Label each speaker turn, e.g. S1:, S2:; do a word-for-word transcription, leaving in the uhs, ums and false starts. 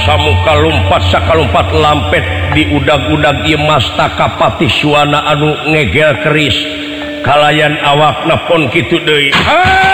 S1: samuka lumpat sakalumpat lampet di udag-udag ieu mastaka Patih Suwana anu ngegel keris kalayan awakna pon kitu deui.